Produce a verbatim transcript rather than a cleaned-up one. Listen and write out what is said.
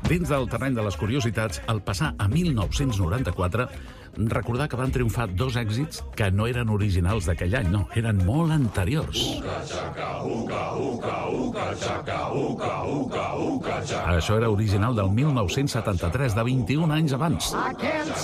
Dins del terreny de les curiositats, al passar a mil nou-cents noranta-quatre, recordar que van triomfar dos èxits que no eren originals d'aquell any, no, eren molt anteriors. Això era original del mil nou-cents setanta-tres, de vint-i-un anys abans.